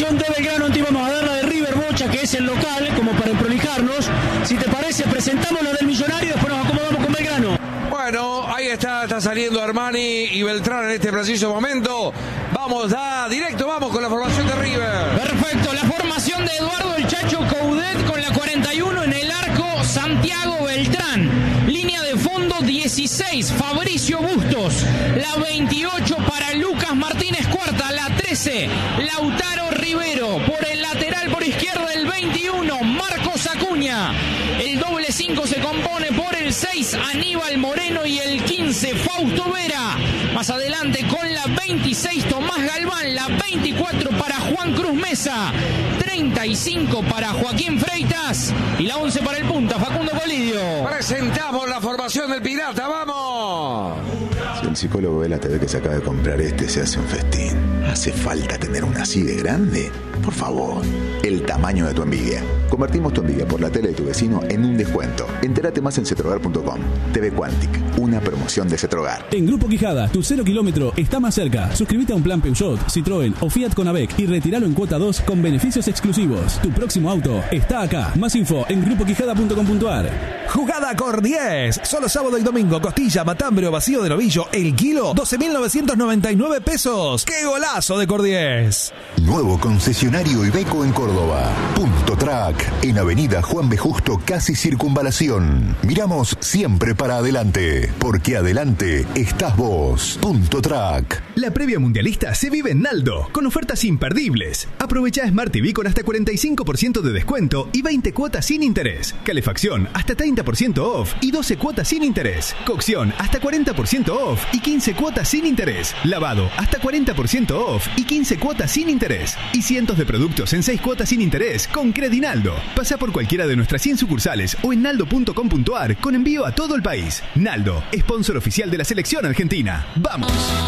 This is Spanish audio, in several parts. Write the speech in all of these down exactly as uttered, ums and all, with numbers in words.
formación de Belgrano. Antes vamos a dar la de River Bocha, que es el local, como para emprolijarnos. Si te parece, presentamos la del Millonario y después nos acomodamos con Belgrano. Bueno, ahí está, está saliendo Armani y Beltrán en este preciso momento. Vamos, da directo, vamos con la formación de River. Perfecto, la formación de Eduardo el Chacho Coudet con la cuarenta y uno en el arco, Santiago Beltrán. Línea de fondo dieciséis, Fabricio Bustos. La veintiocho para Lucas Martínez Cuarta. La trece, Lautaro Rivero. Por el lateral por izquierda el veintiuno, Marcos Acuña. El doble cinco se compone por el seis, Aníbal Moreno, y el quince, Fausto Vera. Más adelante con la veintiséis, Tomás Galván. La veinticuatro para Juan Cruz Mesa. treinta y cinco para Joaquín Freitas. Y la once para el punta, Facundo Colidio. Presentamos la formación del Pirata, ¡vamos! Si el psicólogo ve la T V que se acaba de comprar este, se hace un festín. ¿Hace falta tener una así de grande? Por favor, el tamaño de tu envidia. Convertimos tu envidia por la tele de tu vecino en un descuento. Entérate más en cetrogar punto com. T V Quantic, una promoción de Cetrogar. En Grupo Quijada, tu cero kilómetro está más cerca. Suscríbete a un plan Peugeot, Citroën o Fiat con A B E C y retíralo en cuota dos con beneficios exclusivos. Tu próximo auto está acá. Más info en grupo quijada punto com punto a r. Jugada Cor diez. Solo sábado y domingo. Costilla, matambre o vacío de novillo. El kilo, doce mil novecientos noventa y nueve pesos. ¡Qué golazo de Cor diez! Nuevo concesionario Iveco en Córdoba. Punto Track. En Avenida Juan B. Justo, casi Circunvalación. Miramos siempre para adelante. Porque adelante estás vos. Punto Track. La previa mundialista se vive en Naldo, con ofertas imperdibles. Aprovecha Smart T V con hasta cuarenta y cinco por ciento de descuento y veinte cuotas sin interés. Calefacción hasta treinta por ciento off y doce cuotas sin interés. Cocción hasta cuarenta por ciento off y quince cuotas sin interés. Lavado hasta cuarenta por ciento off y quince cuotas sin interés. Y cientos de productos en seis cuotas sin interés con Credinaldo. Pasa por cualquiera de nuestras cien sucursales o en naldo punto com punto a r con envío a todo el país. Naldo, sponsor oficial de la selección argentina. ¡Vamos!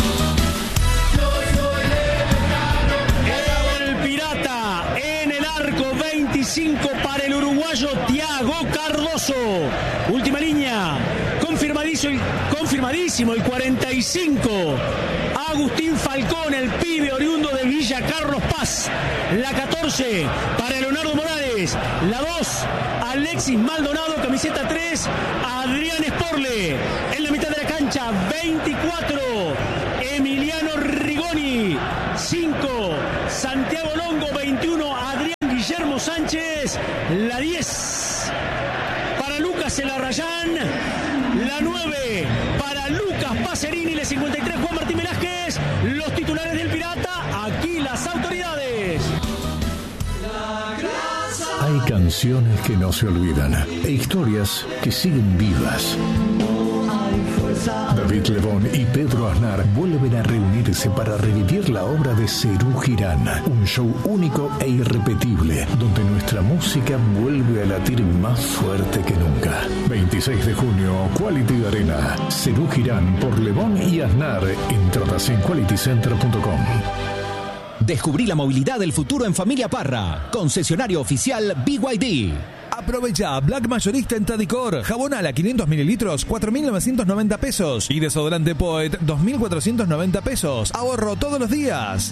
El Pirata en el arco, veinticinco para el uruguayo Thiago Cardoso. Última línea, confirmadísimo, confirmadísimo el cuarenta y cinco. Agustín Falcón, el pibe oriundo de Villa Carlos Paz. La catorce para Leonardo Morales. La dos, Alexis Maldonado, camiseta tres, Adrián Sporle. En la mitad de la cancha, veinticuatro, Emiliano Rigoni. cinco, Santiago Longo. veintiuno, Adrián Guillermo Sánchez. La diez, para Lucas Elarrayán. La nueve, para Lucas Pacerini. La cincuenta y tres, Juan Martín Velázquez. Los titulares del Pirata, aquí las autoridades. Hay canciones que no se olvidan e historias que siguen vivas. David Lebón y Pedro Aznar vuelven a reunirse para revivir la obra de Serú Girán, un show único e irrepetible, donde nuestra música vuelve a latir más fuerte que nunca. veintiséis de junio, Quality Arena. Serú Girán por Lebón y Aznar. Entradas en quality center punto com. Descubrí la movilidad del futuro en Familia Parra. Concesionario oficial B Y D. Aprovecha Black Mayorista en Tadicor. Jabonal a quinientos mililitros, cuatro mil novecientos noventa pesos. Y desodorante Poet, dos mil cuatrocientos noventa pesos. Ahorro todos los días.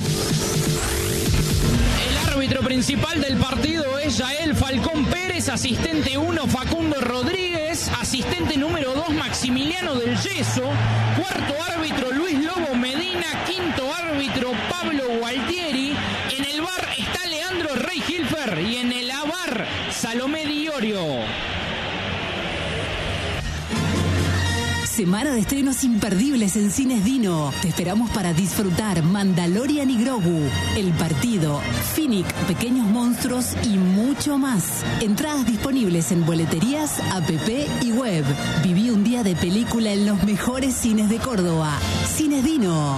El árbitro principal del partido es Yael Falcón Pérez. Asistente uno, Facundo Rodríguez. Asistente número dos, Maximiliano del Yeso. Cuarto árbitro, Luis Lobo Medina. Quinto árbitro, Pablo Gualtieri. En el bar está Leandro Rey Hilfer. Y en el A V A R, Salomé Diorio. Semana de estrenos imperdibles en Cines Dino. Te esperamos para disfrutar Mandalorian y Grogu, El Partido, Finnick, Pequeños Monstruos y mucho más. Entradas disponibles en boleterías, app y web. Viví un día de película en los mejores cines de Córdoba. Cines Dino.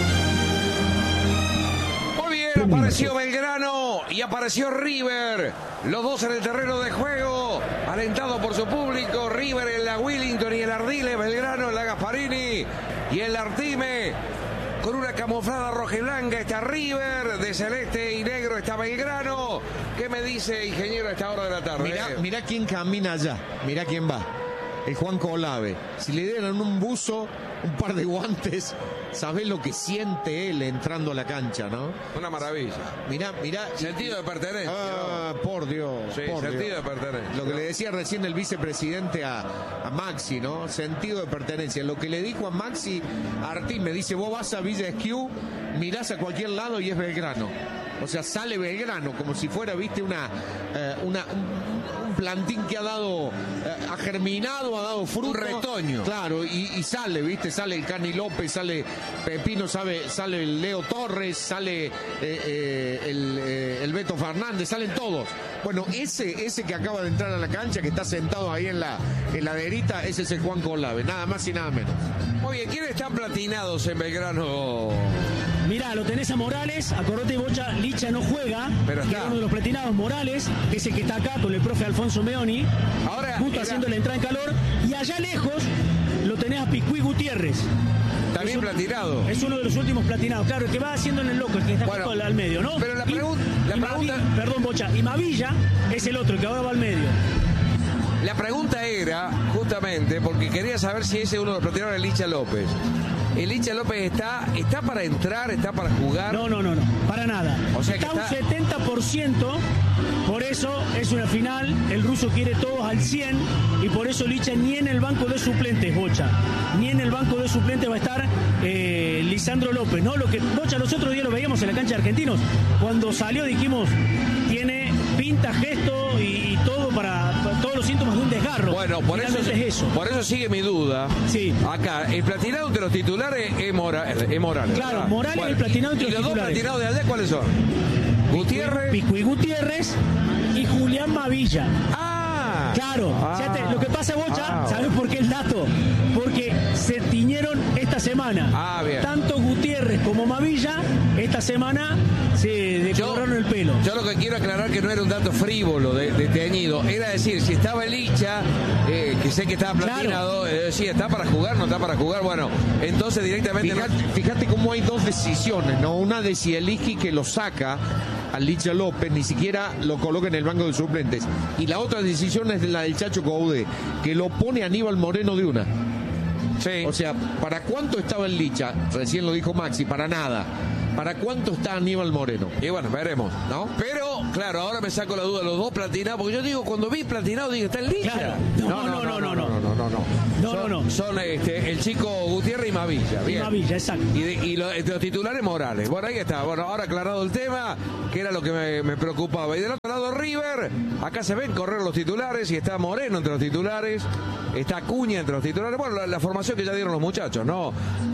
Muy bien, apareció Belgrano y apareció River. Los dos en el terreno de juego, alentado por su público. River en la Willington y el Ardiles, Belgrano en la Gasparini y el Artime. Con una camuflada roja y blanca está River, de celeste y negro está Belgrano. ¿Qué me dice, ingeniero, a esta hora de la tarde? Mirá, eh? mirá quién camina allá, mirá quién va. El Juan Colave. Si le dieran un buzo, un par de guantes, sabés lo que siente él entrando a la cancha, ¿no? Una maravilla. Mirá, mirá. Sentido de pertenencia. Ah, ¿no? Por Dios. Sí, por sentido Dios. de pertenencia. Lo que le decía recién el vicepresidente a, a Maxi, ¿no? Sentido de pertenencia. Lo que le dijo a Maxi Artín, me dice, vos vas a Villa Esquiú, mirás a cualquier lado y es Belgrano. O sea, sale Belgrano como si fuera, viste, una, eh, una un, un plantín que ha dado, eh, ha germinado, ha dado fruto. Un retoño. Claro, y, y sale, viste, sale el Cani López, sale Pepino, sabe, sale el Leo Torres, sale eh, eh, el, eh, el Beto Fernández, salen todos. Bueno, ese, ese que acaba de entrar a la cancha, que está sentado ahí en la heladerita, ese es el Juan Colave, nada más y nada menos. Muy bien, ¿quiénes están platinados en Belgrano? Mirá, lo tenés a Morales, acordate, Bocha, Licha no juega, pero está que uno de los platinados, Morales, ese que está acá con el profe Alfonso Meoni, ahora justo era... haciendo la entrada en calor, y allá lejos lo tenés a Picuí Gutiérrez. También es platinado. Es uno de los últimos platinados, claro, el que va haciendo en el loco, el que está bueno, justo al, al medio, ¿no? Pero la, pregun y, la y pregunta... Mavi, perdón, Bocha, y Mavilla es el otro, el que ahora va al medio. La pregunta era, justamente, porque quería saber si ese uno de los platinados era el Licha López. ¿El Licha López está, está para entrar, está para jugar? No, no, no, no, para nada. O sea está, que está un setenta por ciento, por eso es una final, el ruso quiere todos al cien y por eso Licha ni en el banco de suplentes, Bocha, ni en el banco de suplentes va a estar eh, Lisandro López, ¿no? Lo que, Bocha, los otros días lo veíamos en la cancha de Argentinos, cuando salió dijimos, tiene pinta, gesto y, y todo para, para todos los síntomas de un desgarro. Bueno, por eso, es eso. por eso sigue mi duda. Sí. Acá, el platinado entre los titulares es, Mora, es Morales. Claro, ¿verdad? Morales Bueno, el platinado entre ¿y los los dos titulares? platinados de allá cuáles son? Gutiérrez. Picuí Gutiérrez y Julián Mavilla. Ah, claro, ah, fíjate, lo que pasa, Bocha, ah, ¿sabes por qué el dato? Porque se tiñeron esta semana. Ah, bien. Tanto Gutiérrez como Mavilla, esta semana se decoloraron el pelo. Yo lo que quiero aclarar que no era un dato frívolo de, de teñido, era decir, si estaba el Licha, eh, que sé que estaba platinado, claro. eh, sí, está para jugar, no está para jugar, bueno, entonces directamente... Fíjate, no... fíjate cómo hay dos decisiones, ¿no? Una de Cieliski que lo saca al Licha López, ni siquiera lo coloca en el banco de suplentes. Y la otra decisión es la del Chacho Coudet, que lo pone a Aníbal Moreno de una. Sí. O sea, ¿para cuánto estaba el Licha? Recién lo dijo Maxi, para nada. ¿Para cuánto está Aníbal Moreno? Y bueno, veremos, ¿no? Pero, claro, ahora me saco la duda de los dos platinados, porque yo digo, cuando vi platinado, dije, ¿está el Licha? Claro. No, no, no, no, no, no, no, no, no. No, son, no, no. Son este, el chico Gutiérrez y Mavilla. Bien. Y Mavilla, exacto. Y, de, y lo, los titulares Morales. Bueno, ahí está. Bueno, ahora aclarado el tema, que era lo que me, me preocupaba. Y del otro lado, River. Acá se ven correr los titulares y está Moreno entre los titulares. Está Acuña entre los titulares. Bueno, la, la formación que ya dieron los muchachos, ¿no?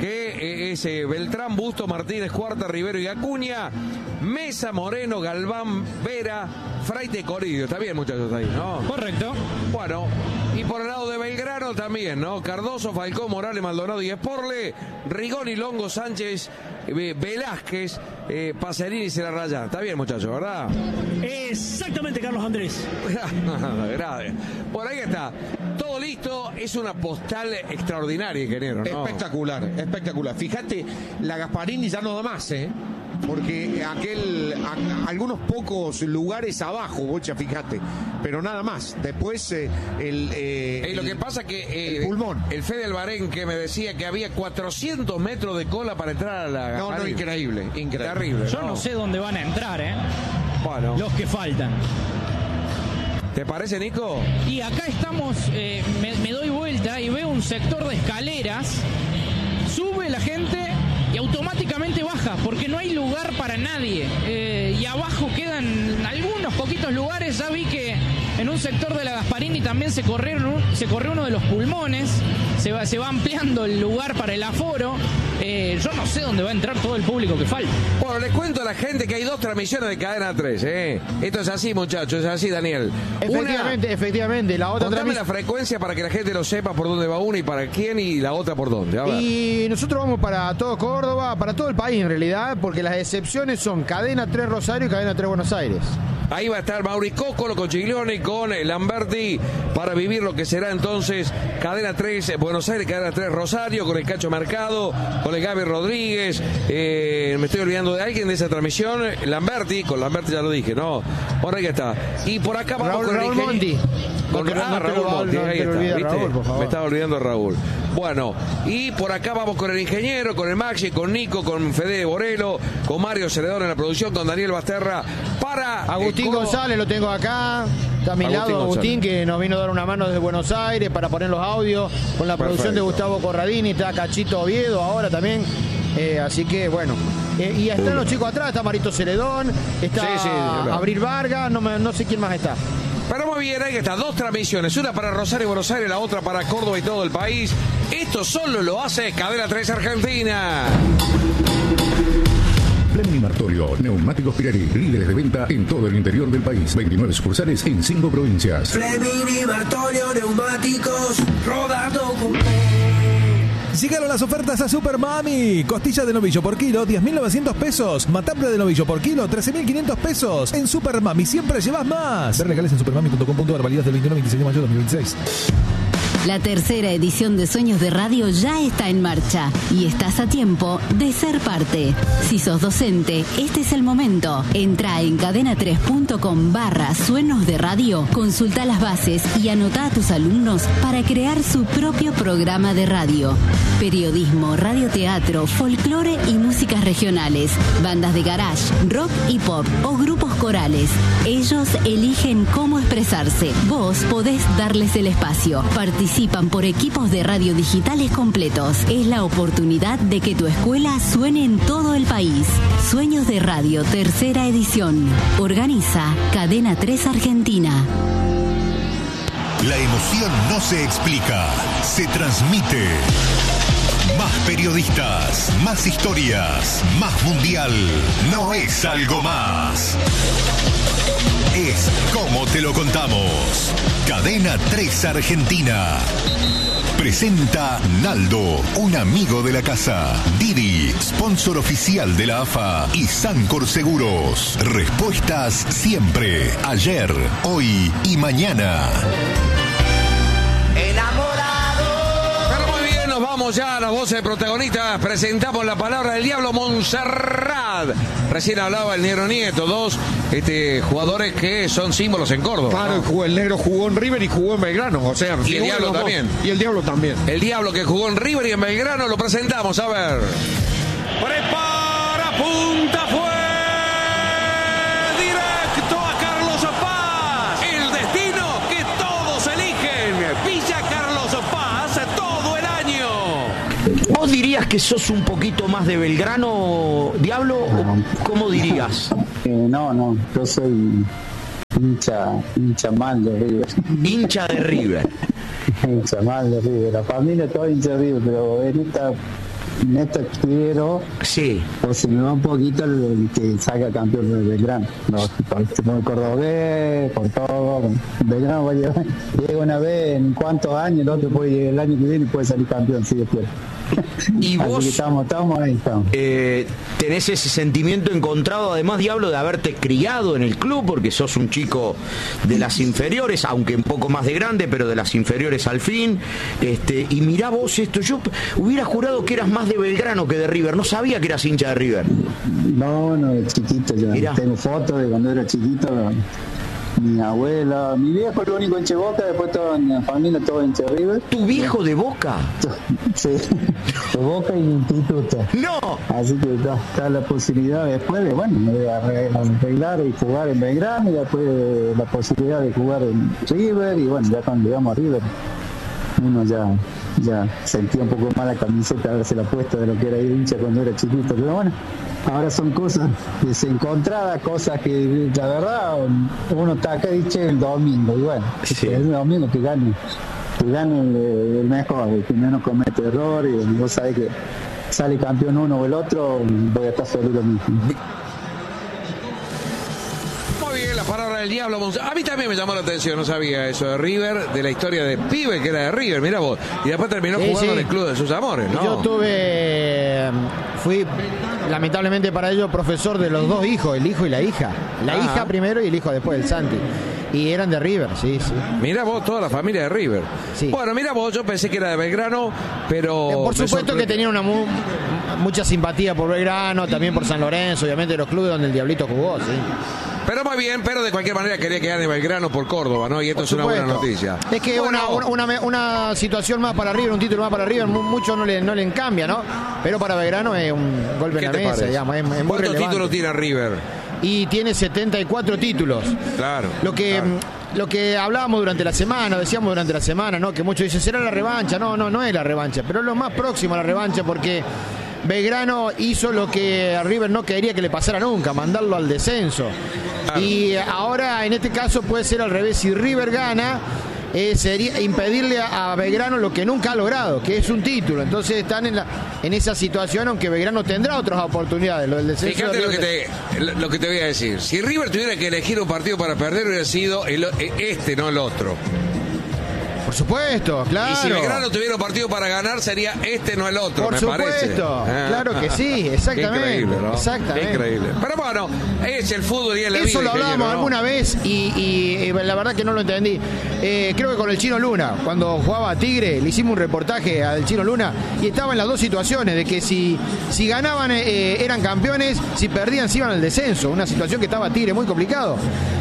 Que es eh, Beltrán, Busto, Martínez, Cuarta, Rivero y Acuña. Mesa, Moreno, Galván, Vera, Fraite, Coridio. Está bien, muchachos, ahí, ¿no? Correcto. Bueno, y por el lado de Belgrano también, ¿no? Cardoso, Falcón, Morales, Maldonado y Esporle. Rigoni, Longo, Sánchez, eh, Velázquez, eh, Pacerini y Celarraya. Está bien, muchachos, ¿verdad? Exactamente, Carlos Andrés. Gracias. Por ahí está. Todo listo. Es una postal extraordinaria, ingeniero, ¿no? Espectacular, espectacular. Fíjate, la Gasparini ya no da más, ¿eh? Porque aquel, a, algunos pocos lugares abajo, Bocha, fíjate, pero nada más. Después eh, el, eh, eh, lo que pasa que eh, el pulmón. El Fede Albarén que me decía que había cuatrocientos metros de cola para entrar a la. No, no, increíble, increíble. Terrible. Yo no. no sé dónde van a entrar, ¿eh? Bueno. Los que faltan. ¿Te parece, Nico? Y acá estamos, eh, me, me doy vuelta y veo un sector de escaleras. Sube la gente y automáticamente baja porque no hay lugar para nadie. Eh, y abajo quedan algunos poquitos lugares. Ya vi que en un sector de la Gasparini también se corrieron, se corrió uno de los pulmones. Se va, se va ampliando el lugar para el aforo. Eh, yo no sé dónde va a entrar todo el público que falta. Bueno, les cuento a la gente que hay dos transmisiones de Cadena tres, ¿eh? Esto es así, muchachos, es así, Daniel. Efectivamente, una, efectivamente. La otra contame la frecuencia para que la gente lo sepa por dónde va una y para quién y la otra por dónde. A ver. Y nosotros vamos para todo Córdoba, para todo el país en realidad, porque las excepciones son Cadena tres Rosario y Cadena tres Buenos Aires. Ahí va a estar Mauri Cócolo con Chiglioni, con Lamberti, para vivir lo que será entonces Cadena tres Buenos Aires, Cadena tres Rosario, con el Cacho Mercado, Con el Gaby Rodríguez. Eh, me estoy olvidando de alguien de esa transmisión. Lamberti, con Lamberti ya lo dije, ¿no? Por ahí está. Y por acá vamos Raúl, con Raúl el ingeniero. Monti. Con, No, ah, no te Raúl lo- Monti, no te ahí está, olvides, ¿viste? Raúl, por favor. Me estaba olvidando Raúl. Bueno, y por acá vamos con el ingeniero, con el Maxi, con Nico, con Fede Borelo, con Mario Celedón en la producción, con Daniel Basterra, para Agustín Córdoba. González lo tengo acá. Está a mi Agustín lado Agustín, González. que nos vino a dar una mano desde Buenos Aires para poner los audios. Con la producción de Perfecto. Gustavo Corradini. Está Cachito Oviedo ahora también. Eh, así que bueno. Eh, y están los chicos atrás. Está Marito Celedón. Está Sí, sí, claro. Abril Vargas. No, me- no sé quién más está. Pero muy bien, ahí está, dos transmisiones, una para Rosario y Buenos Aires, la otra para Córdoba y todo el país. Esto solo lo hace Cadena tres Argentina. Fleming Martorio, Neumáticos Pirelli, líderes de venta en todo el interior del país. veintinueve sucursales en cinco provincias. Fleming y Martorio, neumáticos, rodando con... Llegaron las ofertas a Super Mami. Costilla de novillo por kilo, diez mil novecientos pesos. Matambre de novillo por kilo, trece mil quinientos pesos. En Super Mami siempre llevas más. Ver legales en supermami punto com punto ar, válidas del veintiuno al veintiséis de mayo de dos mil veintiséis. La tercera edición de Sueños de Radio ya está en marcha y estás a tiempo de ser parte. Si sos docente, este es el momento. Entra en cadena tres punto com barra Sueños de Radio, consulta las bases y anota a tus alumnos para crear su propio programa de radio. Periodismo, radioteatro, folclore y músicas regionales, bandas de garage, rock y pop o grupos corales. Ellos eligen cómo expresarse. Vos podés darles el espacio. Participan por equipos de radio digitales completos. Es la oportunidad de que tu escuela suene en todo el país. Sueños de Radio, tercera edición. Organiza Cadena tres Argentina. La emoción no se explica, se transmite. Más periodistas, más historias, más mundial. No es algo más. Es como te lo contamos. Cadena tres Argentina. Presenta Naldo, un amigo de la casa. Didi, sponsor oficial de la A F A. Y Sancor Seguros. Respuestas siempre. Ayer, hoy y mañana. Pero muy bien, nos vamos ya a las voces protagonistas. Presentamos la palabra del Diablo Montserrat. Recién hablaba el Negro Nieto, dos este, jugadores que son símbolos en Córdoba. Claro, ¿no? el negro jugó en River y jugó en Belgrano. O sea, Y el Diablo también. Y el Diablo también. El Diablo que jugó en River y en Belgrano, lo presentamos, a ver. Prepara, punta, fue directo a Carlos Paz. El destino que todos eligen. Villa Carlos Paz todo el año. ¿Vos dirías que sos un poquito más de Belgrano, Diablo? ¿O cómo dirías? Eh, no, no, yo soy hincha, hincha mal de River. Hincha de River. Hincha mal de River. La familia toda hincha de River, pero en esta, en esta quiero, sí, o se me va un poquito el, el que salga campeón de Belgrano. No, por, por cordobés, por todo. Belgrano va a llegar, llega una vez en cuántos años, el otro puede llegar el año que viene y puede salir campeón, si Dios quiere. Y Así vos que estamos, estamos ahí, estamos. eh, tenés ese sentimiento encontrado, además, Diablo, de haberte criado en el club, porque sos un chico de las inferiores, aunque un poco más de grande, pero de las inferiores al fin. Este, y mirá vos esto, yo hubiera jurado que eras más de Belgrano que de River, no sabía que eras hincha de River. No, no, de chiquito ya. Mirá. Tengo fotos de cuando era chiquito. Mi abuela, mi viejo es el único hincha de Boca, después toda mi familia, todo hincha de River. ¿Tu viejo de Boca? Sí, de Boca y Instituto. ¡No! Así que está, está la posibilidad después de, bueno, me voy a arreglar y jugar en Belgrano, y después la posibilidad de jugar en River, y bueno, ya cuando llegamos a River, uno ya, ya sentía un poco más la camiseta, haberse la puesta de lo que era ir hincha cuando era chiquito, pero bueno, ahora son cosas desencontradas, cosas que la verdad uno está acá dice el domingo, y bueno, sí, el domingo que gane, que gane el, el mejor, el que menos comete errores, y vos sabés que sale campeón uno o el otro, voy a estar feliz lo mismo. Muy bien, la palabra del Diablo Montserrat. A mí también me llamó la atención, no sabía eso de River, de la historia de pibe que era de River, mira vos. Y después terminó Sí, jugando sí. en el club de sus amores, ¿no? Yo tuve, fui lamentablemente para ello profesor de los dos hijos, el hijo y la hija. La Ah. hija primero y el hijo después, el Santi. Y eran de River, sí, sí. Mira vos, toda la familia de River. Sí. Bueno, mira vos, yo pensé que era de Belgrano, pero... Eh, Por me supuesto sorprendió. que tenía una muy, mucha simpatía por Belgrano, también por San Lorenzo, obviamente los clubes donde el Diablito jugó, sí. Pero muy bien, pero de cualquier manera quería que gane Belgrano por Córdoba, ¿no? Y esto Por es una buena supuesto. noticia. Es que Bueno, una, una, una, una situación más para River, un título más para River, mu- mucho no le, no le cambia, ¿no? Pero para Belgrano es un golpe ¿qué en te la mesa, parece? digamos. Es, es muy ¿Cuántos relevante. títulos tiene River? Y tiene setenta y cuatro títulos. Claro. Lo que, claro. lo que hablábamos durante la semana, decíamos durante la semana, ¿no? Que muchos dicen, ¿será la revancha? No, no, no es la revancha, pero es lo más próximo a la revancha porque Belgrano hizo lo que a River no quería que le pasara nunca, mandarlo al descenso. Claro. Y ahora, en este caso, puede ser al revés. Si River gana, eh, sería impedirle a, a Belgrano lo que nunca ha logrado, que es un título. Entonces están en, la, en esa situación, aunque Belgrano tendrá otras oportunidades. Lo del descenso Fíjate de lo que, River- te, lo que te voy a decir. Si River tuviera que elegir un partido para perder, hubiera sido el, este, no el otro. Por supuesto, claro. Y si Belgrano tuviera un partido para ganar, sería este, no el otro, Por me supuesto, parece. claro que sí, exactamente. Qué increíble, ¿no? Exactamente. Increíble. Pero bueno, es el fútbol y es la vida. Eso lo hablábamos ingeniero, ¿no? alguna vez y, y, y la verdad que no lo entendí. Eh, creo que con el Chino Luna, cuando jugaba a Tigre, le hicimos un reportaje al Chino Luna y estaba en las dos situaciones, de que si, si ganaban eh, eran campeones, si perdían se iban al descenso, una situación que estaba Tigre muy complicado.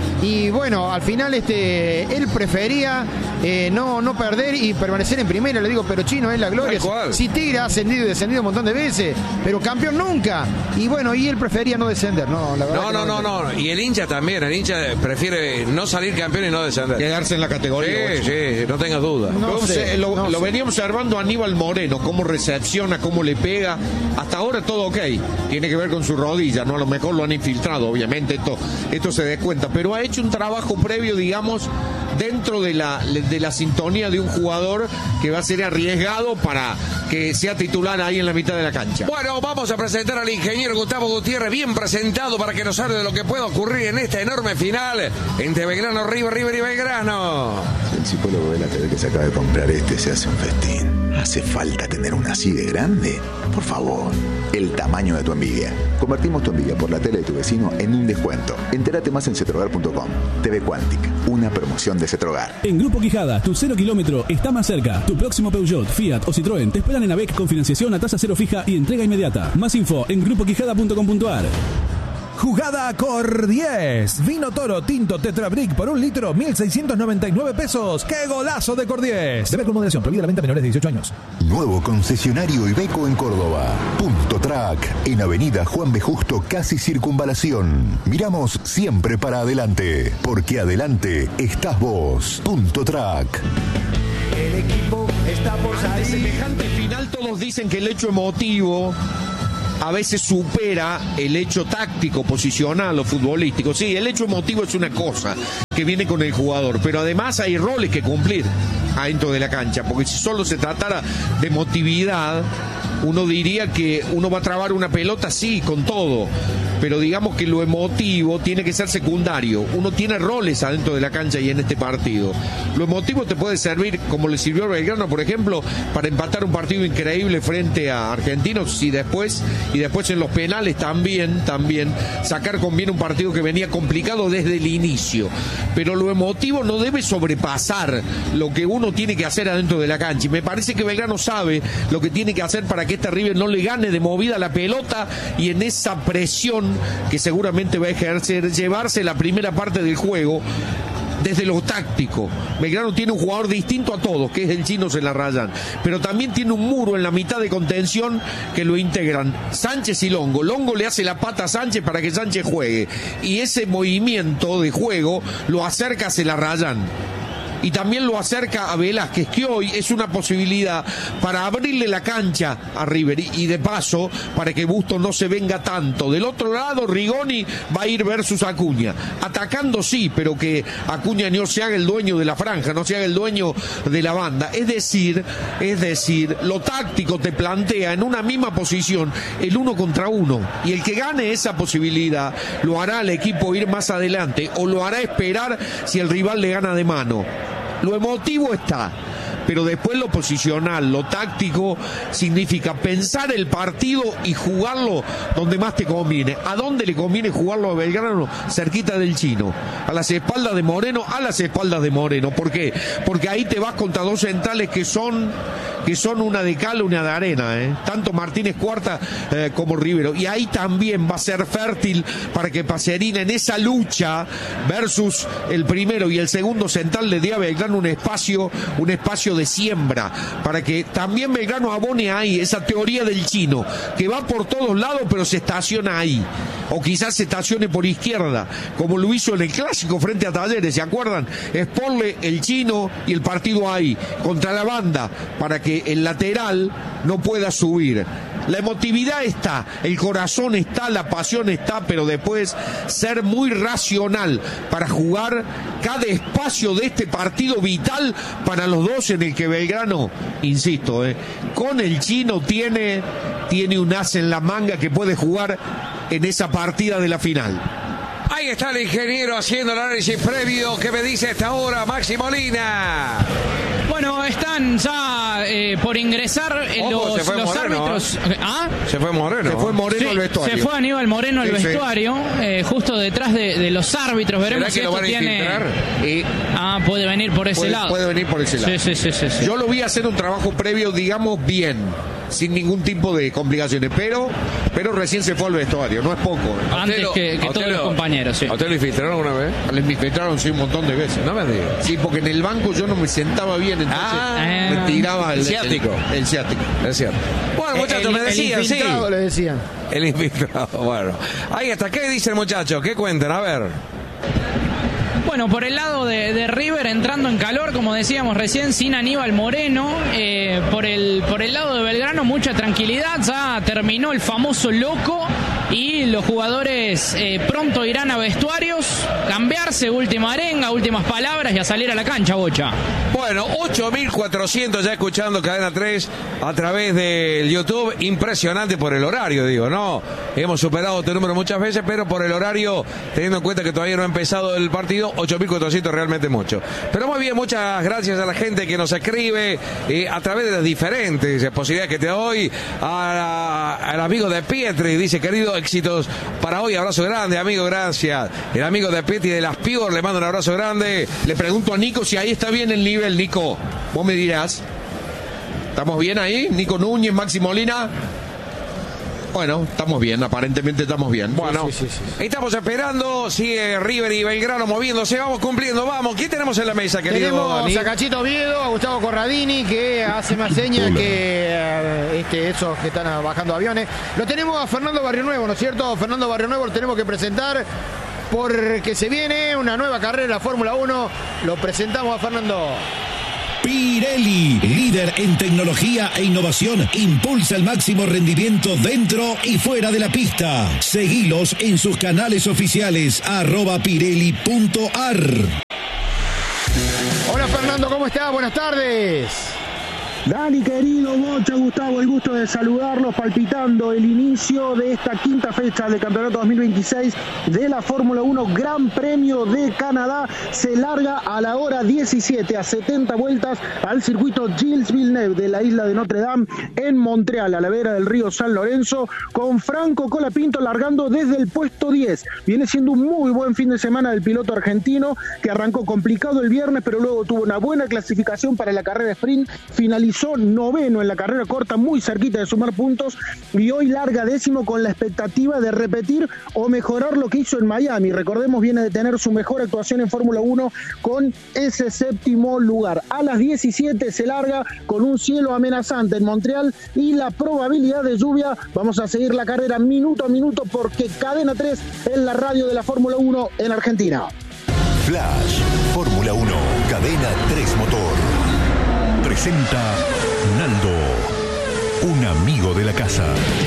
Y bueno, al final este él prefería eh, no, no perder y permanecer en primera. Le digo, pero Chino, es la gloria. Si Tigre ha ascendido y descendido un montón de veces, pero campeón nunca. Y bueno, y él prefería no descender. No, la verdad No, que no, no, no, no. Y el hincha también. El hincha prefiere no salir campeón y no descender. Quedarse en la categoría. Sí, sí, no tengas duda. No sé, lo, no lo sé. venía observando Aníbal Moreno, cómo recepciona, cómo le pega. Hasta ahora todo ok. Tiene que ver con su rodilla, ¿no? A lo mejor lo han infiltrado, obviamente, esto, esto se dé cuenta. Pero ha hecho un trabajo previo, digamos, dentro de la, de la sintonía de un jugador que va a ser arriesgado para que sea titular ahí en la mitad de la cancha. Bueno, vamos a presentar al ingeniero Gustavo Gutiérrez, bien presentado para que nos hable de lo que pueda ocurrir en esta enorme final entre Belgrano, River, River y Belgrano. El psicólogo de la T V que se acaba de comprar este se hace un festín. ¿Hace falta tener una así de grande? Por favor, el tamaño de tu envidia. Convertimos tu envidia por la tele de tu vecino en un descuento. Entérate más en cetrogar punto com. T V Quantic, una promoción de Cetrogar. En Grupo Quijada, tu cero kilómetro está más cerca. Tu próximo Peugeot, Fiat o Citroën te esperan en AVEC con financiación a tasa cero fija y entrega inmediata. Más info en grupo quijada punto com punto a r. Jugada Cor diez. Vino Toro Tinto Tetra Brick por un litro, mil seiscientos noventa y nueve pesos. ¡Qué golazo de Cor diez! Beber con moderación. Prohibida la venta a menores de dieciocho años. Nuevo concesionario Iveco en Córdoba. Punto Track, en Avenida Juan B. Justo, casi Circunvalación. Miramos siempre para adelante, porque adelante estás vos. Punto Track. El equipo está por salir. Semejante final, todos dicen que el hecho emotivo a veces supera el hecho táctico, posicional o futbolístico. Sí, el hecho emotivo es una cosa que viene con el jugador, pero además hay roles que cumplir adentro de la cancha, porque si solo se tratara de emotividad, uno diría que uno va a trabar una pelota, sí, con todo, pero digamos que lo emotivo tiene que ser secundario. Uno tiene roles adentro de la cancha y en este partido. Lo emotivo te puede servir, como le sirvió a Belgrano, por ejemplo, para empatar un partido increíble frente a Argentinos y después, y después en los penales también, también sacar con bien un partido que venía complicado desde el inicio. Pero lo emotivo no debe sobrepasar lo que uno tiene que hacer adentro de la cancha. Y me parece que Belgrano sabe lo que tiene que hacer para que este River no le gane de movida la pelota y en esa presión que seguramente va a ejercer, llevarse la primera parte del juego desde lo táctico. Belgrano tiene un jugador distinto a todos, que es el Chino Celarrayán, pero también tiene un muro en la mitad de contención que lo integran Sánchez y Longo. Longo le hace la pata a Sánchez para que Sánchez juegue, y ese movimiento de juego lo acerca a Celarrayán. Y también lo acerca a Velázquez, que hoy es una posibilidad para abrirle la cancha a River y, y de paso para que Bustos no se venga tanto. Del otro lado, Rigoni va a ir versus Acuña. Atacando sí, pero que Acuña no se haga el dueño de la franja, no se haga el dueño de la banda. Es decir, es decir, lo táctico te plantea en una misma posición el uno contra uno. Y el que gane esa posibilidad lo hará al equipo ir más adelante o lo hará esperar si el rival le gana de mano. Lo emotivo está, pero después lo posicional, lo táctico, significa pensar el partido y jugarlo donde más te conviene. ¿A dónde le conviene jugarlo a Belgrano? Cerquita del Chino, a las espaldas de Moreno, a las espaldas de Moreno. ¿Por qué? Porque ahí te vas contra dos centrales que son que son una de cal, una de arena, ¿eh? Tanto Martínez Cuarta eh, como Rivero. Y ahí también va a ser fértil para que Pacerini en esa lucha versus el primero y el segundo central le dé a Belgrano un espacio, un espacio de siembra, para que también Belgrano abone ahí esa teoría del chino, que va por todos lados pero se estaciona ahí. O quizás se estacione por izquierda, como lo hizo en el clásico frente a Talleres, ¿se acuerdan? Exporle el chino y el partido ahí, contra la banda, para que el lateral no pueda subir. La emotividad está, el corazón está, la pasión está, pero después ser muy racional para jugar cada espacio de este partido vital para los dos, en el que Belgrano, insisto, eh, con el chino tiene, tiene un as en la manga que puede jugar en esa partida de la final. Ahí está el ingeniero haciendo el análisis previo. ¿Qué me dice a esta hora, Maxi Molina? Bueno, están ya eh, por ingresar eh, Ojo, los, se fue los Moreno, árbitros. ¿eh? ¿Ah? Se fue Moreno. Se fue Moreno Sí, al vestuario. Se fue Aníbal Moreno al Sí, sí. vestuario, eh, justo detrás de, de los árbitros. Veremos si ¿Será que esto lo van a tiene. infiltrar? Y Ah, puede venir por ese puede, lado. puede venir por ese lado. Sí, sí, sí, sí, sí. Yo lo vi hacer un trabajo previo, digamos, bien, sin ningún tipo de complicaciones, pero, pero recién se fue al vestuario, no es poco. ¿eh? Antes Otelo, que, que todos Otelo. los compañeros, sí. ¿A usted lo infiltraron una vez? Les infiltraron sí un montón de veces. No me digas. Sí, porque en el banco yo no me sentaba bien, entonces Ah, me tiraba el, el ciático. El, el ciático. Es cierto. Bueno, muchachos, el, me el decían, sí. infiltrado, le decían. El infiltrado, bueno. Ahí está. ¿Qué dicen, muchachos? ¿Qué cuentan? A ver. Bueno, por el lado de, de River entrando en calor, como decíamos recién, sin Aníbal Moreno. Eh, por, el, por el lado de Belgrano, mucha tranquilidad. Ya terminó el famoso loco y los jugadores eh, pronto irán a vestuarios, cambiarse, última arenga, últimas palabras y a salir a la cancha, Bocha. Bueno, ocho mil cuatrocientos ya escuchando Cadena tres a través del YouTube. Impresionante por el horario, digo, ¿no? Hemos superado este número muchas veces, pero por el horario, teniendo en cuenta que todavía no ha empezado el partido, ocho mil cuatrocientos realmente mucho. Pero muy bien, muchas gracias a la gente que nos escribe eh, a través de las diferentes posibilidades que te doy. A, a, al amigo de Pietri, dice, querido, éxitos para hoy, abrazo grande, amigo, gracias. El amigo de Pietri de Las Pior le mando un abrazo grande. Le pregunto a Nico si ahí está bien el nivel. Nico, vos me dirás. ¿Estamos bien ahí? Nico Núñez, Maxi Molina. Bueno, estamos bien, aparentemente estamos bien. Bueno, Sí, sí, sí, sí. estamos esperando, sigue River y Belgrano moviéndose, vamos cumpliendo, vamos. ¿Quién tenemos en la mesa, querido Tenemos Dani? a Cachito Oviedo, a Gustavo Corradini, que hace más señas que eh, este, esos que están bajando aviones. Lo tenemos a Fernando Barrionuevo, ¿no es cierto? Fernando Barrionuevo lo tenemos que presentar porque se viene una nueva carrera en la Fórmula uno. Lo presentamos a Fernando. Pirelli, líder en tecnología e innovación, impulsa el máximo rendimiento dentro y fuera de la pista. Seguilos en sus canales oficiales, arroba pirelli punto ar. Hola Fernando, ¿cómo estás? Buenas tardes. Dani, querido, Bocha, Gustavo, el gusto de saludarlos, palpitando el inicio de esta quinta fecha del Campeonato dos mil veintiséis de la Fórmula uno Gran Premio de Canadá. Se larga a la hora diecisiete, a setenta vueltas, al circuito Gilles Villeneuve de la isla de Notre Dame, en Montreal, a la vera del río San Lorenzo, con Franco Colapinto largando desde el puesto diez. Viene siendo un muy buen fin de semana del piloto argentino, que arrancó complicado el viernes, pero luego tuvo una buena clasificación para la carrera sprint, finalizó noveno en la carrera corta, muy cerquita de sumar puntos, y hoy larga décimo con la expectativa de repetir o mejorar lo que hizo en Miami. Recordemos, viene de tener su mejor actuación en Fórmula uno con ese séptimo lugar. A las diecisiete se larga con un cielo amenazante en Montreal y la probabilidad de lluvia. Vamos a seguir la carrera minuto a minuto porque Cadena tres es la radio de la Fórmula uno en Argentina. Flash, Fórmula uno, Cadena tres Motor. Presenta Naldo, un amigo de la casa.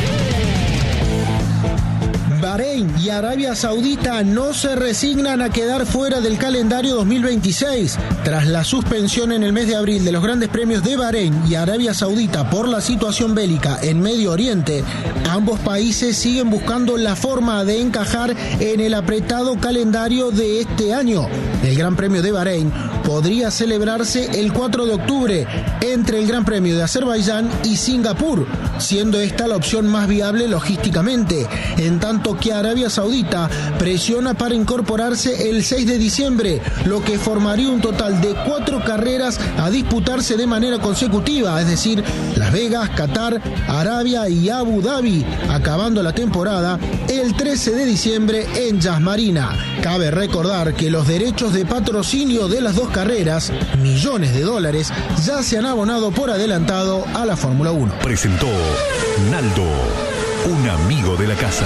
Bahrein y Arabia Saudita no se resignan a quedar fuera del calendario dos mil veintiséis. Tras la suspensión en el mes de abril de los grandes premios de Bahrein y Arabia Saudita por la situación bélica en Medio Oriente, ambos países siguen buscando la forma de encajar en el apretado calendario de este año. El Gran Premio de Bahrein podría celebrarse el cuatro de octubre entre el Gran Premio de Azerbaiyán y Singapur, siendo esta la opción más viable logísticamente, en tanto que Arabia Saudita presiona para incorporarse el seis de diciembre, lo que formaría un total de cuatro carreras a disputarse de manera consecutiva, es decir, Las Vegas, Qatar, Arabia y Abu Dhabi, acabando la temporada el trece de diciembre en Yas Marina. Cabe recordar que los derechos de patrocinio de las dos carreras, millones de dólares, ya se han abonado por adelantado a la Fórmula uno. Presentó Naldo, un amigo de la casa.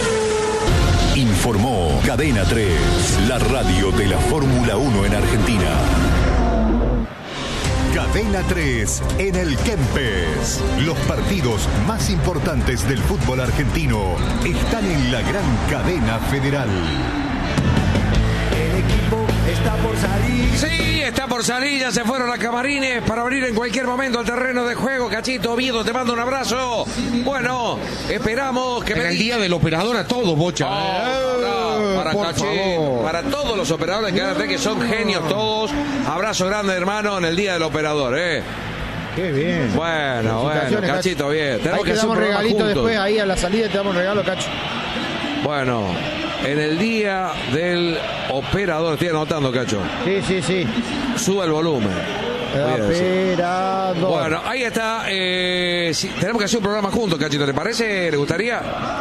Informó Cadena tres, la radio de la Fórmula uno en Argentina. Cadena tres en el Kempes. Los partidos más importantes del fútbol argentino están en la gran cadena federal. El equipo está por salir. Sí, está por salir, ya se fueron a Camarines para abrir en cualquier momento el terreno de juego. Cachito Oviedo, te mando un abrazo. Bueno, esperamos que... En me el día del operador a todos, Bocha. Oh, no, para por Cachín, favor. para todos los operadores que ahora que son genios todos. Abrazo grande, hermano, en el día del operador, eh. Qué bien. Bueno, bueno, Cachito, bien. Tenemos ahí que te hacer un damos programa regalito juntos. después, ahí a la salida te damos un regalo, Cacho. Bueno, en el día del operador, estoy anotando, Cacho. Sí, sí, sí. Sube el volumen. Operador. Bueno, ahí está. Eh, sí, tenemos que hacer un programa juntos, Cachito. ¿Le parece? ¿Le gustaría?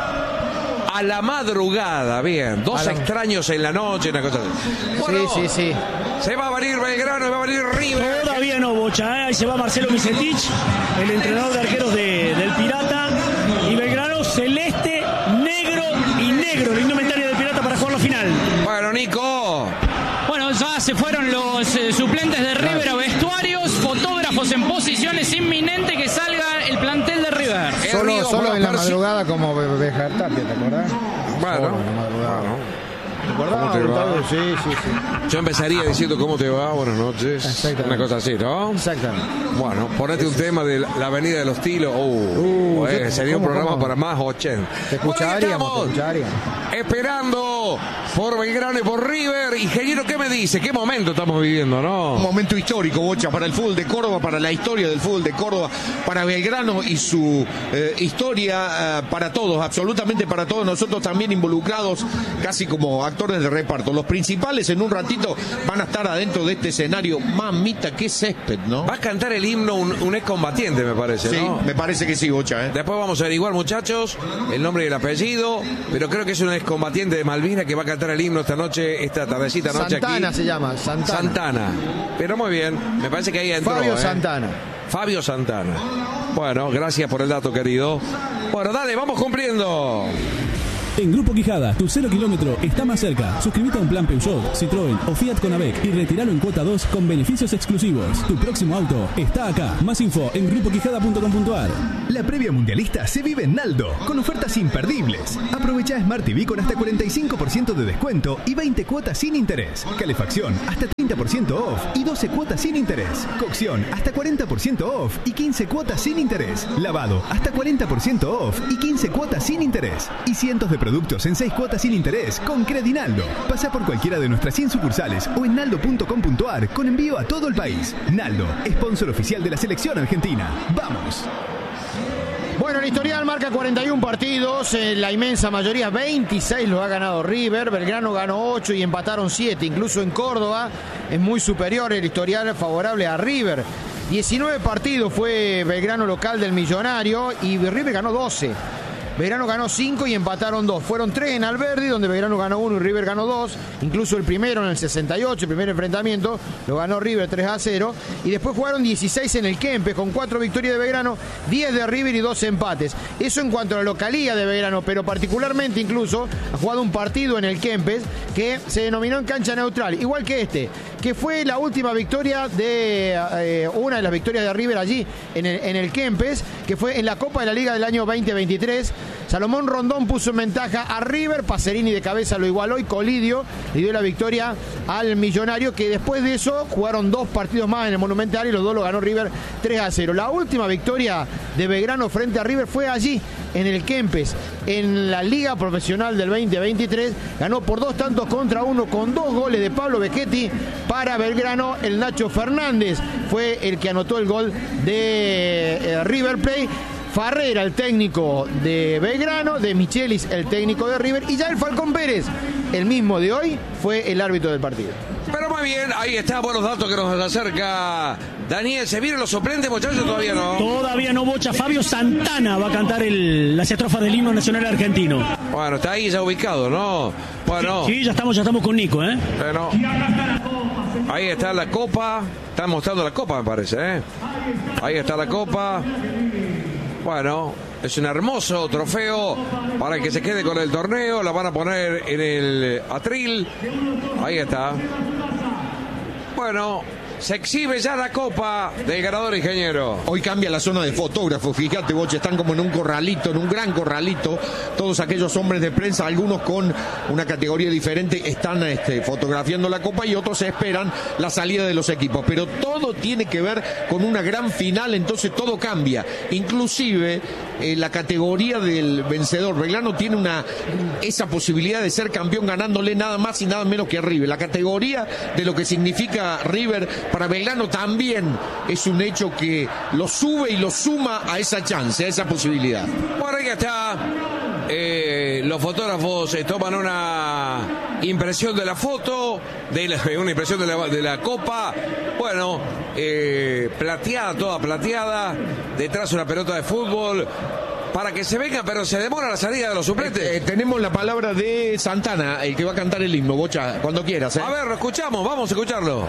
A la madrugada, bien. Dos la... extraños en la noche, una cosa así. Bueno, sí, sí, sí. Se va a venir Belgrano y va a venir River. Todavía no, Bocha, ¿eh? Ahí se va Marcelo Misetich, el entrenador de arqueros de, del Pirata. Y Belgrano celeste, negro y negro, la indumentaria del Pirata para jugar la final. Bueno, Nico. Bueno, ya se fueron los eh, suplentes de River a vestuarios, fotógrafos en posiciones, inminente que salga el plantel de River. Solo, solo en la madrugada como Bejar Tapia, ¿te acordás? Bueno, solo en la madrugada. Bueno. ¿Te acordás, ¿Cómo te va? Sí, sí, sí. Yo empezaría diciendo cómo te va, buenas noches. Una cosa así, ¿no? Exactamente. Bueno, ponete un tema de la Avenida de los Tilos. Uh, Uh, eh, sería un ¿cómo, programa cómo? para más ochenta. Te escucharíamos, te escucharíamos. Esperando por Belgrano y por River. Ingeniero, ¿qué me dice? ¿Qué momento estamos viviendo, no? Un momento histórico, Bocha, para el fútbol de Córdoba, para la historia del fútbol de Córdoba, para Belgrano y su eh, historia, eh, para todos, absolutamente para todos, nosotros también involucrados, casi como actores de reparto. Los principales en un ratito van a estar adentro de este escenario. Mamita, qué césped, ¿no? Va a cantar el himno un, un excombatiente, me parece, Sí, ¿no? me parece que sí, Bocha, ¿eh? Después vamos a averiguar, muchachos, el nombre y el apellido, pero creo que es un excombatiente de Malvinas que va a cantar el himno esta noche, esta tardecita noche aquí. Santana se llama, Santana. Santana. Pero muy bien, me parece que ahí entró. Fabio ¿eh? Santana. Fabio Santana. Bueno, gracias por el dato, querido. Bueno, dale, vamos cumpliendo. En Grupo Quijada, tu cero kilómetro está más cerca. Suscríbete a un plan Peugeot, Citroën o Fiat con AVEC y retíralo en cuota dos con beneficios exclusivos. Tu próximo auto está acá. Más info en grupo quijada punto com punto a r. La previa mundialista se vive en Naldo, con ofertas imperdibles. Aprovecha Smart T V con hasta cuarenta y cinco por ciento de descuento y veinte cuotas sin interés. Calefacción hasta treinta por ciento off y doce cuotas sin interés. Cocción hasta cuarenta por ciento off y quince cuotas sin interés. Lavado hasta cuarenta por ciento off y quince cuotas sin interés. Y cientos de productos en seis cuotas sin interés con Credinaldo. Pasa por cualquiera de nuestras cien sucursales o en naldo punto com punto a r con envío a todo el país. Naldo, sponsor oficial de la selección argentina. ¡Vamos! Bueno, el historial marca cuarenta y uno partidos, eh, la inmensa mayoría, veintiséis lo ha ganado River, Belgrano ganó ocho y empataron siete, incluso en Córdoba es muy superior el historial favorable a River. diecinueve partidos fue Belgrano local del Millonario y River ganó doce. Belgrano ganó cinco y empataron dos. Fueron tres en Alberdi, donde Belgrano ganó uno y River ganó dos. Incluso el primero en el sesenta y ocho, el primer enfrentamiento, lo ganó River tres a cero. Y después jugaron dieciséis en el Kempes, con cuatro victorias de Belgrano, diez de River y dos empates. Eso en cuanto a la localía de Belgrano, pero particularmente incluso ha jugado un partido en el Kempes que se denominó en cancha neutral, igual que este, que fue la última victoria de eh, una de las victorias de River allí en el, en el Kempes, que fue en la Copa de la Liga del año veinte veintitrés. Salomón Rondón puso en ventaja a River, Pacerini de cabeza lo igualó y Colidio le dio la victoria al Millonario, que después de eso jugaron dos partidos más en el Monumental y los dos lo ganó River tres a cero. La última victoria de Belgrano frente a River fue allí, en el Kempes, en la Liga Profesional del veinte veintitrés. Ganó por dos tantos contra uno con dos goles de Pablo Becchetti para Belgrano. El Nacho Fernández fue el que anotó el gol de eh, River Plate. Farrera, el técnico de Belgrano, de Michelis, el técnico de River, y ya el Falcón Pérez, el mismo de hoy, fue el árbitro del partido. Pero muy bien, ahí está, buenos datos que nos acerca Daniel. ¿Se vienen los suplentes, muchachos? Todavía no. Todavía no, Bocha. Fabio Santana va a cantar el, las estrofas del himno nacional argentino. Bueno, está ahí ya ubicado, ¿no? Bueno. Sí, sí, ya estamos, ya estamos con Nico, ¿eh? Bueno. Ahí está la copa. Están mostrando la copa, me parece, ¿eh? Ahí está la copa. Bueno, es un hermoso trofeo para el que se quede con el torneo. La van a poner en el atril. Ahí está. Bueno, se exhibe ya la copa del ganador, ingeniero. Hoy cambia la zona de fotógrafos. Fíjate, Boche, están como en un corralito, en un gran corralito. Todos aquellos hombres de prensa, algunos con una categoría diferente, están este, fotografiando la copa y otros esperan la salida de los equipos. Pero todo tiene que ver con una gran final, entonces todo cambia. Inclusive eh, la categoría del vencedor. Belgrano tiene una esa posibilidad de ser campeón ganándole nada más y nada menos que a River. La categoría de lo que significa River para Belgrano también es un hecho que lo sube y lo suma a esa chance, a esa posibilidad. Bueno, ahí está. Eh, los fotógrafos eh, toman una impresión de la foto, de la, una impresión de la, de la copa. Bueno, eh, plateada, toda plateada. Detrás una pelota de fútbol. Para que se venga, pero se demora la salida de los suplentes. Eh, eh, tenemos la palabra de Santana, el que va a cantar el himno, Bocha, cuando quieras. ¿eh? A ver, lo escuchamos, vamos a escucharlo.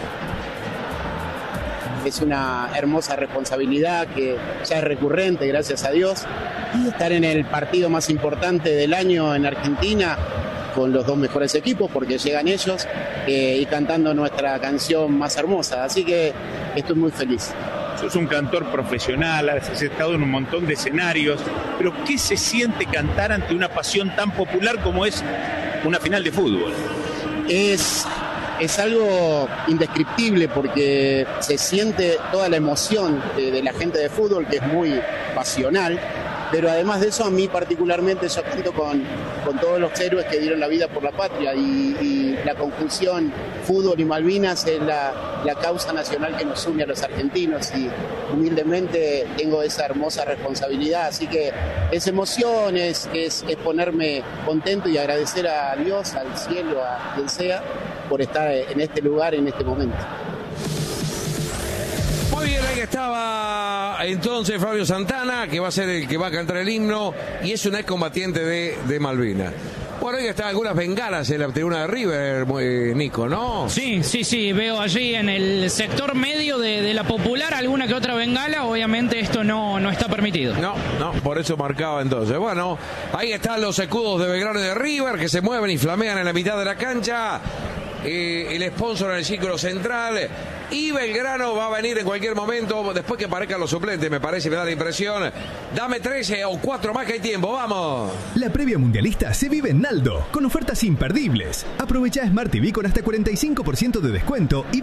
Es una hermosa responsabilidad que ya es recurrente, gracias a Dios. Y estar en el partido más importante del año en Argentina con los dos mejores equipos, porque llegan ellos, eh, y cantando nuestra canción más hermosa. Así que estoy muy feliz. Sos un cantor profesional, has estado en un montón de escenarios, pero ¿qué se siente cantar ante una pasión tan popular como es una final de fútbol? Es... Es algo indescriptible porque se siente toda la emoción de, de la gente de fútbol, que es muy pasional, pero además de eso, a mí particularmente yo canto con, con todos los héroes que dieron la vida por la patria, y, y la conjunción fútbol y Malvinas es la, la causa nacional que nos une a los argentinos, y humildemente tengo esa hermosa responsabilidad, así que es emoción, es, es, es ponerme contento y agradecer a Dios, al cielo, a quien sea, por estar en este lugar, en este momento. Muy bien, ahí estaba entonces Fabio Santana, que va a ser el que va a cantar el himno, y es un excombatiente de, de Malvinas. Bueno, ahí están algunas bengalas en la tribuna de River, eh, Nico, ¿no? Sí, sí, sí, veo allí en el sector medio de, de la Popular alguna que otra bengala. Obviamente esto no, no está permitido. No, no, por eso marcaba entonces. Bueno, ahí están los escudos de Belgrano y de River que se mueven y flamean en la mitad de la cancha. Eh, el sponsor en el círculo central, y Belgrano va a venir en cualquier momento después que aparezcan los suplentes, me parece, me da la impresión. Dame trece o cuatro más que hay tiempo, vamos. La previa mundialista se vive en Naldo con ofertas imperdibles. Aprovecha Smart T V con hasta cuarenta y cinco por ciento de descuento y